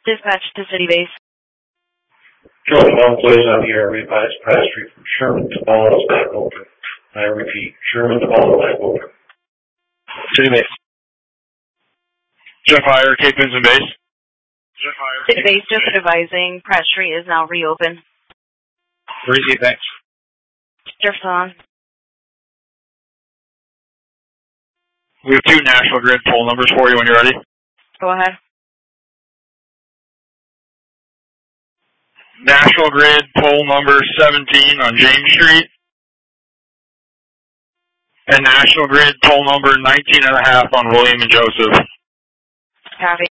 Dispatch to City Base. Joe, one place on the area Pass Street from Sherman to Ball is back open. I repeat, Sherman to Ball back open. City Base. Jeff Fire, Cape Vincent Base. City Base just advising Pratt Street is now reopened. Receive, thanks. Jefferson. We have 2 National Grid poll numbers for you when you're ready. Go ahead. National Grid poll number 17 on James Street. And National Grid poll number 19.5 on William and Joseph. Copy.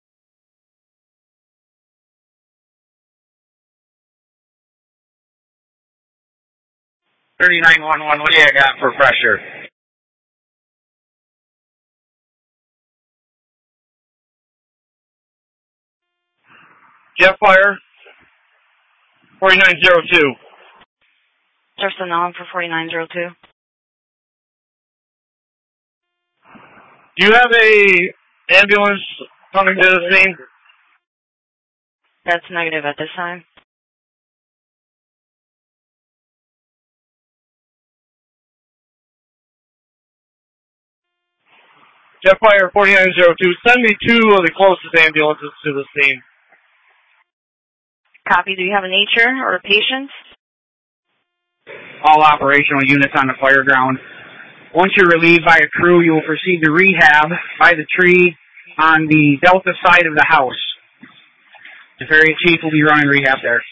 $39.11, what do you got for pressure? Jet Fire, 4902. Jefferson on for 4902. Do you have a ambulance coming to the scene? That's negative at this time. Jet Fire 4902, send me 2 of the closest ambulances to the scene. Copy. Do you have a nature or a patient? All operational units on the fire ground. Once you're relieved by a crew, you will proceed to rehab by the tree on the delta side of the house. The area chief will be running rehab there.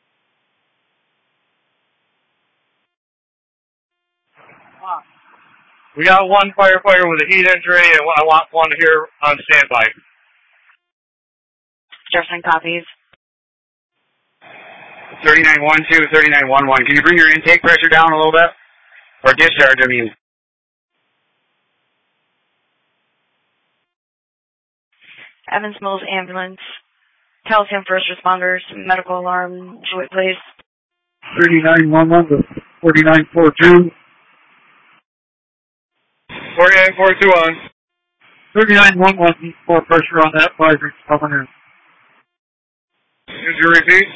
We got 1 firefighter with a heat injury, and I want 1 here on standby. Jefferson copies. 3912, 3911. Can you bring your intake pressure down a little bit? Or discharge, I mean. Evans Mills Ambulance. Calcium First Responders. Medical alarm. Jewett Place. 3911 to 4942. 4942 on. 3911, more pressure on that 5 coming in. Did you repeat?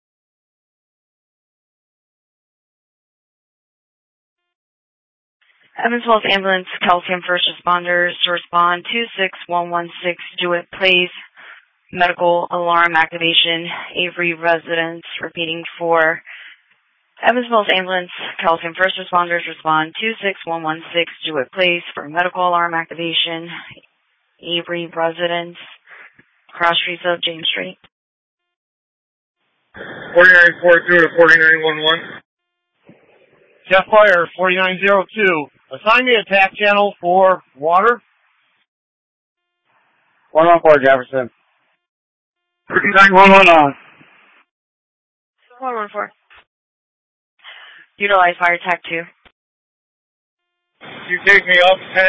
Evans Mills Ambulance, Calcium First Responders to respond 26116 Jewett Place. Medical alarm activation, Avery residence, repeating for Evans Mills Ambulance, Calcium First Responders respond 26116 Jewett Place for medical alarm activation, Avery residence, cross streets of James Street. 4942 to 4911. Jet Fire 4902. Assign me a attack channel for water. 114 Jefferson. 3911 on. 114. Utilize fire attack 2. You take me up 10.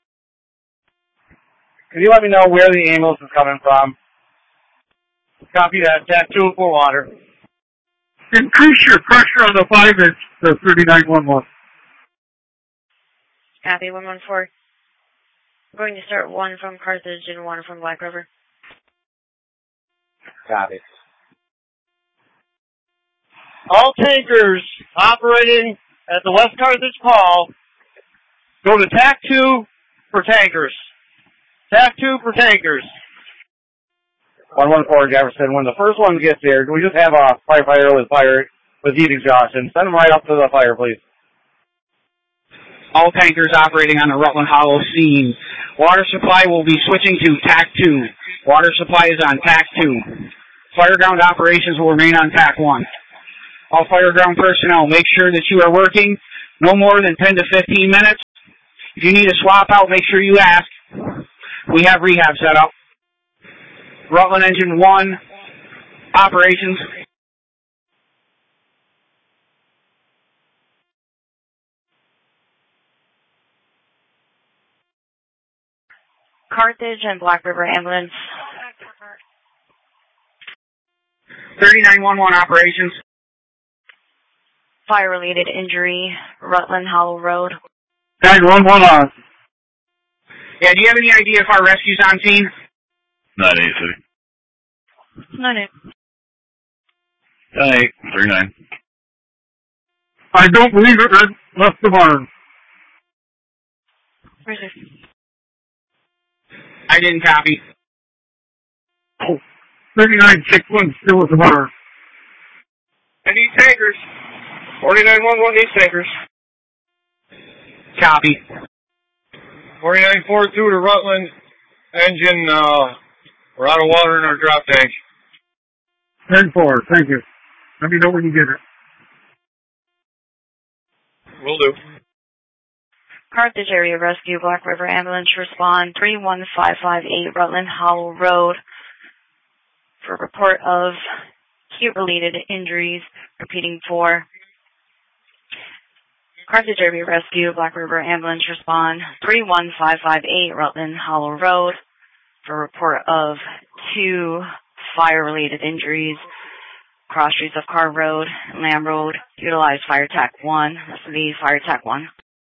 Can you let me know where the ambulance is coming from? Copy that. Attack 2 for water. Increase your pressure on the 5-inch to 3911. Copy 114. I'm going to start 1 from Carthage and 1 from Black River. Copy. All tankers operating at the West Carthage Hall, go to TAC 2 for tankers. TAC 2 for tankers. 114 Jefferson. When the first one gets there, can we just have a firefighter with heat exhaustion? Send them right up to the fire, please. All tankers operating on the Rutland Hollow scene. Water supply will be switching to TAC 2. Water supply is on TAC 2. Fireground operations will remain on TAC 1. All fireground personnel, make sure that you are working no more than 10 to 15 minutes. If you need a swap out, make sure you ask. We have rehab set up. Rutland Engine 1, operations. Carthage and Black River Ambulance. 3911 operations. Fire-related injury, Rutland Hollow Road. 911 on. Yeah, do you have any idea if our rescue's on scene? Not easy. 9-8. 10-8. 3-9. I don't believe it left the barn. 3-6. I didn't copy. 39-6-1 still at the barn. I need tankers. 49-1-1 needs tankers. Copy. 49-4-2 to Rutland. Engine, we're out of water in our drop tank. 10-4, thank you. Let me know when you get it. Will do. Carthage Area Rescue, Black River Ambulance, respond 31558 Rutland Hollow Road for report of heat-related injuries. Repeating for Carthage Area Rescue, Black River Ambulance, respond 31558 Rutland Hollow Road for report of 2 fire-related injuries. Cross streets of Carr Road and Lamb Road. Utilize Fire TAC 1. This will be Fire TAC 1.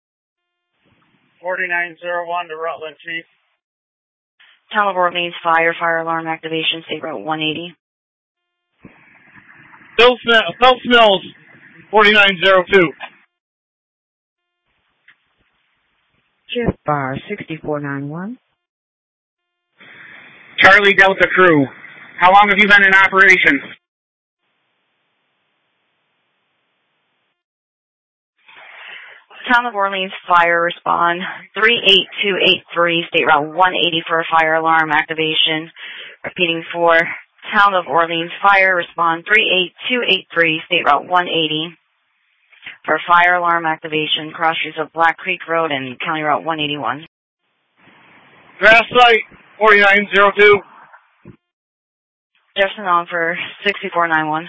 49-01 to Rutland, Chief. Town of Orleans Fire alarm activation, State Route 180. Phil Smells, 49-02. Shift bar 6491. Charlie Delta Crew. How long have you been in operation? Town of Orleans Fire respond 38283 State Route 180 for a fire alarm activation. Repeating for Town of Orleans Fire respond 38283 State Route 180 for fire alarm activation. Cross streets of Black Creek Road and County Route 181. Grass site, 49-02. Jefferson on for 6491.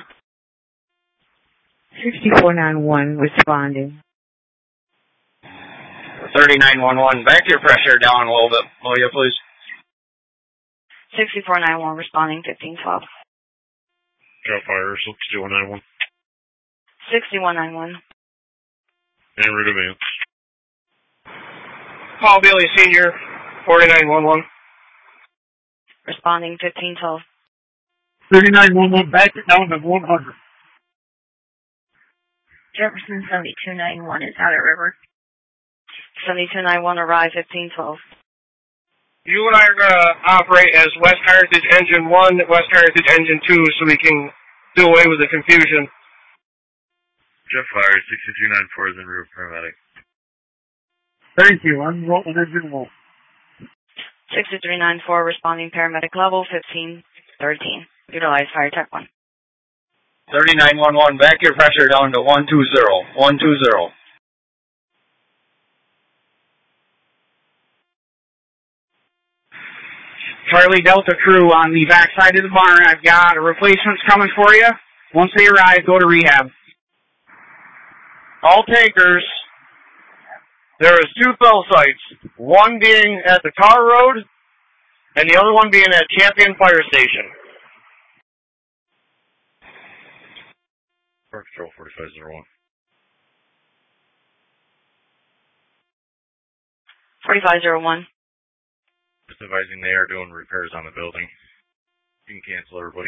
6491 responding. 39-11. Back your pressure down a little bit, will you, please? 6491 responding 1512. Got fire, 6191. 6191. En route advance. Paul Bailey Sr., 49-11. Responding 1512. 39-1-1, back it down to 100. Jefferson 7291 is out at River. 7291 arrive 1512. You and I are going to operate as West Heritage Engine 1, West Heritage Engine 2, so we can do away with the confusion. Jeff Fire, 6294 is en route, paramedic. Thank you, I'm Rutland Engine 1. 6394 responding paramedic level 1513. Utilize Fire Tech 1. 39-11. Back your pressure down to 120. 120. Charlie Delta Crew, on the back side of the barn, I've got replacements coming for you. Once they arrive, go to rehab. All tankers. There is 2 cell sites. One being at the Carr Road, and the other one being at Champion Fire Station. Park Control 4501. 4501. Just advising they are doing repairs on the building. You can cancel everybody.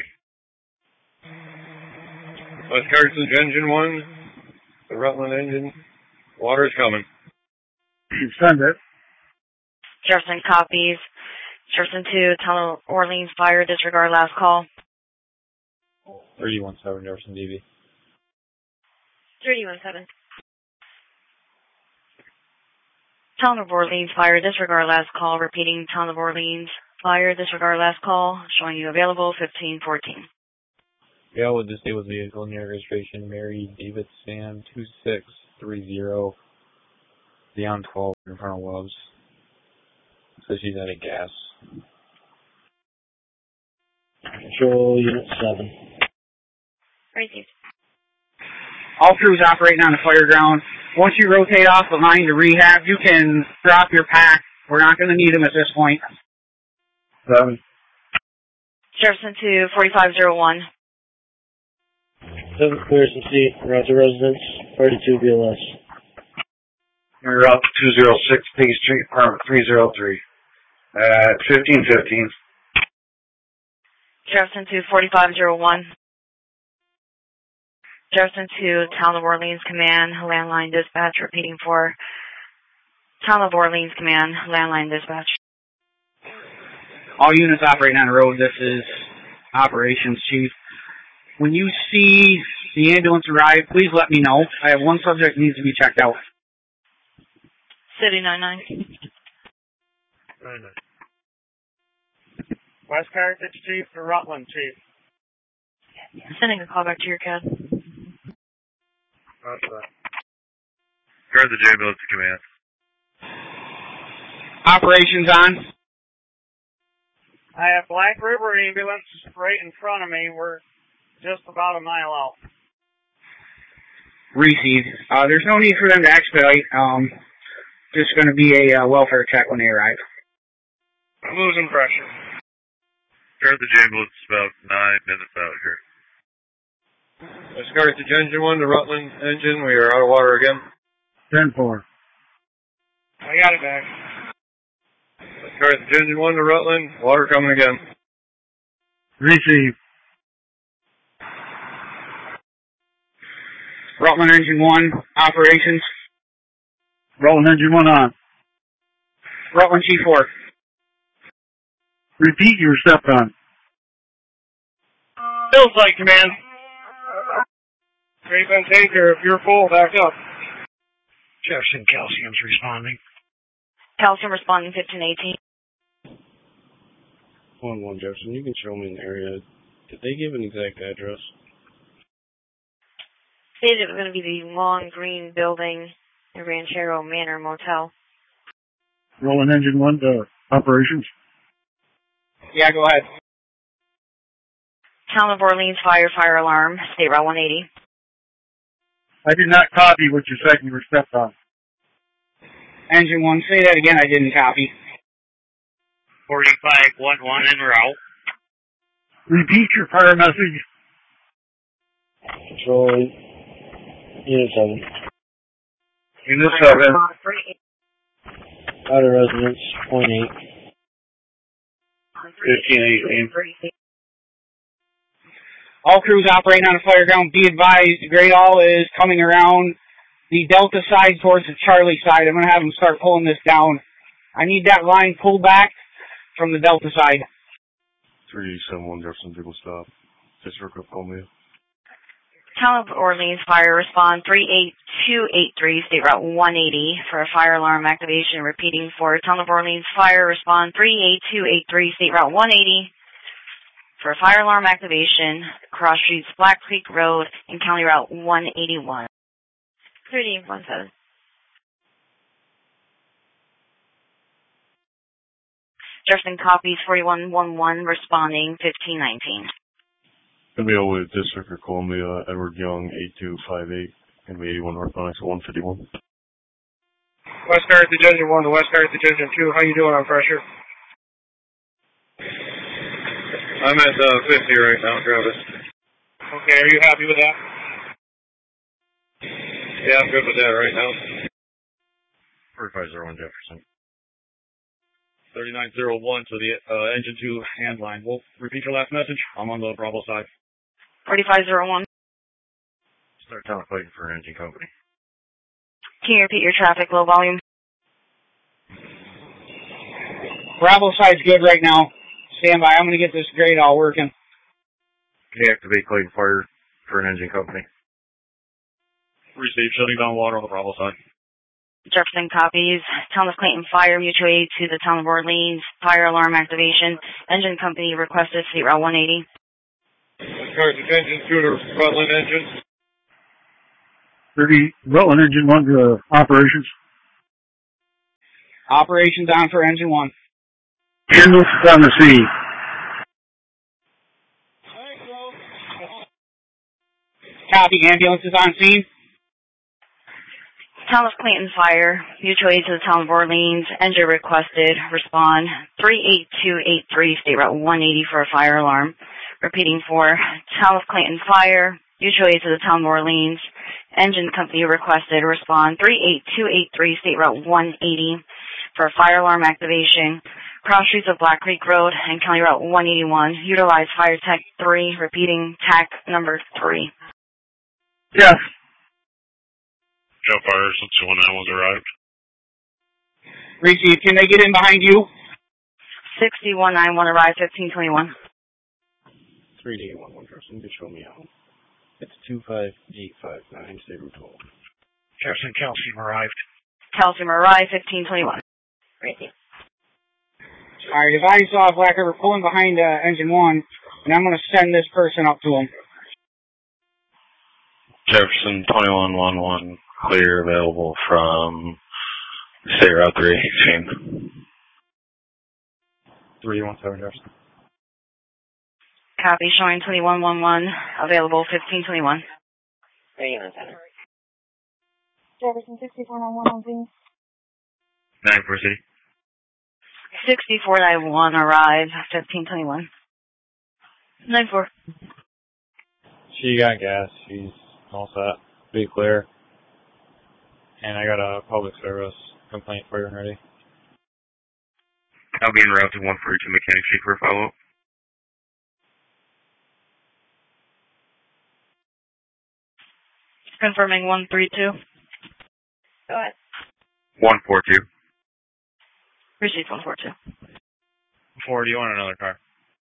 West Heritage Engine 1, the Rutland engine. Water's coming. Send it. Jefferson copies. Jefferson 2, Town of Orleans Fire, disregard last call. 3017 Jefferson DB. 3017. Town of Orleans Fire, disregard last call. Repeating, Town of Orleans Fire, disregard last call. Showing you available 1514. Yeah, with disabled vehicle near registration, Mary David Sam 2630. Beyond 12 in front of Loves. Says she's out of gas. Control Unit 7. Received. All crews operating on the fire ground. Once you rotate off the line to rehab, you can drop your pack. We're not going to need them at this point. 7. Jefferson 2, 4501. 7 clear some C. Route to residence. 42 BLS. Route 206, Piggy Street, apartment 303. At 1515. Jefferson to 4501. Jefferson to Town of Orleans Command, landline dispatch, repeating for Town of Orleans Command, landline dispatch. All units operating on the road, this is Operations Chief. When you see the ambulance arrive, please let me know. I have one subject that needs to be checked out. City 99. 99. West Carthage Chief to Rutland Chief. Sending a call back to your CAD. Carthage Ambulance Command. Operations on. I have Black River Ambulance right in front of me. We're just about a mile out. Received. There's no need for them to expedite. Just going to be a welfare check when they arrive. I'm losing pressure. Carthage Ambulance is about 9 minutes out here. West Carthage Engine 1 to Rutland Engine. We are out of water again. 10-4. I got it back. West Carthage Engine 1 to Rutland. Water coming again. Receive. Rutland Engine 1, operations. Rutland Engine 1 on. Rutland Chief 4. Repeat your step on. Hillside Command. Great Bend Tanker, if you're full, back up. Jefferson Calcium's responding. Calcium responding 1518. 1-1 Jefferson, you can show me an area. Did they give an exact address? Stated it was going to be the long green building in Ranchero Manor Motel. Rutland Engine 1 to operations. Yeah, go ahead. Town of Orleans fire alarm, State Route 180. I did not copy what you said you were stepped on. Engine 1, say that again, I didn't copy. 4511 en route. Repeat your prior message. Control Unit 7. Unit 7. Out of residence, 0.8. 1518. All crews operating on a fire ground, be advised, the Great All is coming around the Delta side towards the Charlie side. I'm going to have them start pulling this down. I need that line pulled back from the Delta side. 371 Jefferson, people stop. District of Columbia. Town of Orleans fire respond 38283, State Route 180 for a fire alarm activation. Repeating for Town of Orleans fire respond 38283, State Route 180 for a fire alarm activation. Cross Streets, Black Creek Road, and County Route 181. 3817. Jefferson copies 4111, responding 1519. Gonna be over with District of Columbia, Edward Young, 8258, gonna be 81 northbound, exit 151. West Carthage Engine 1 to West Carthage Engine 2. How you doing on pressure? I'm at 50 right now, Travis. Okay, are you happy with that? Yeah, I'm good with that right now. 4501 Jefferson. 3901 to the Engine 2 hand line. We'll repeat your last message. I'm on the Bravo side. 4501. Start telefighting for an engine company. Can you repeat your traffic, low volume? Bravo side's good right now. Stand by. I'm going to get this Great All working. Deactivate Clayton Fire for an engine company. Receive, shutting down water on the Bravo side. Jefferson copies. Town of Clayton Fire, mutual aid to the Town of Orleans. Fire alarm activation. Engine company requested State Route 180. Carthage Engine 2 to Rutland Engine. 30 Rutland Engine 1 to operations. Operations on for Engine 1. Ambulance is on the scene. Copy. Ambulance is on scene. Town of Clayton Fire, mutual aid to the Town of Orleans. Engine requested. Respond 38283, State Route 180 for a fire alarm. Repeating for Town of Clayton Fire, mutual aid to the Town of Orleans. Engine company requested. Respond 38283, State Route 180 for a fire alarm activation. cross streets of Black Creek Road and County Route 181. Utilize Fire Tech 3, repeating TAC number 3. Yes. Jeff Fire 6191's arrived. Receive. Can they get in behind you? 6191 arrived 1521. 3811 person, just show me out. It's 25859, stay route 12. Jefferson Calcium arrived. Calcium arrived 1521. Receive. Alright, if I saw Black River pulling behind engine 1, and I'm going to send this person up to him. Jefferson 2111, clear, available from State Route 3, Shane. 317 Jefferson. Copy, showing 2111, available 1521. 317. Jefferson 6491 please. 94 City. 6491 arrived 1521. 94. She got gas. She's all set. Be clear. And I got a public service complaint for you already. I'll be en route to 142 Mechanic Street for a follow-up. Confirming 132. Go ahead. 142. Received 142. 4, do you want another car?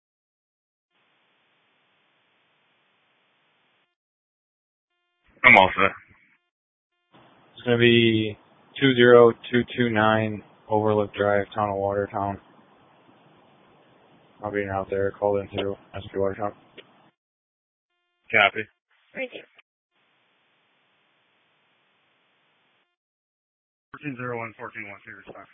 I'm all set. It's going to be 20229 Overlook Drive, Town of Watertown. I'll be out there. Called into SP Watertown. Copy. Receive. 1401, 1412, respond.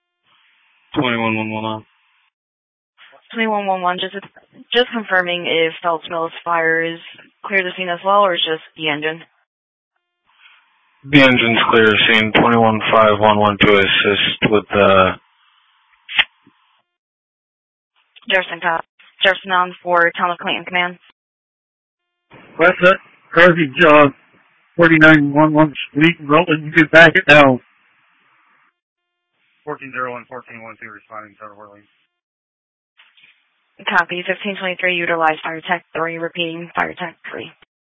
2111. 2111, just confirming if Phelps Mills fire is clear the scene as well, or just the engine. The engine's clear, scene 215112 to assist with the... Jefferson on for Town of Clayton Command. What's that? Carsey, 4911 Street, Rutland, you can back it down. 1401, 1412, responding to Orleans. Copy, 1523, utilize Fire Tech 3, repeating Fire Tech 3.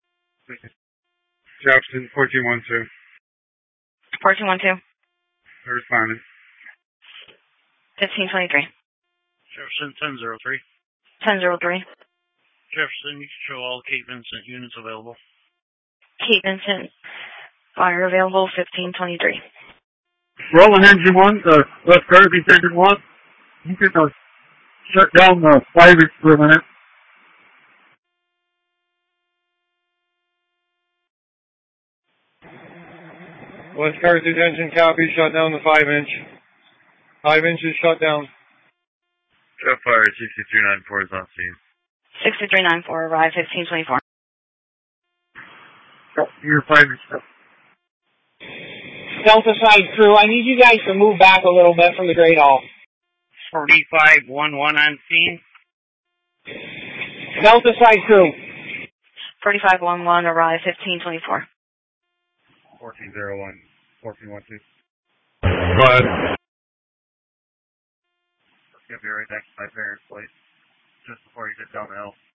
Jefferson 1412. 1412. They're responding. 1523. Jefferson 1003. 1003. Jefferson, you can show all Cape Vincent units available. Cape Vincent, fire available, 1523. Rolling engine 1, West Carsey engine 1. You can shut down the 5-inch for a minute. West Carsey's engine copy, shut down the 5-inch. 5 inches shut down. Jeff Fire 6394 is on scene. 6394, arrive 1524. Your 5-inch stuff. Delta side crew, I need you guys to move back a little bit from the Great Hall. 4511 on scene. Delta side crew. 4511, arrive 1524. 1401, 1412. Go ahead. Get me right next to my parents' place, just before you get down the hill.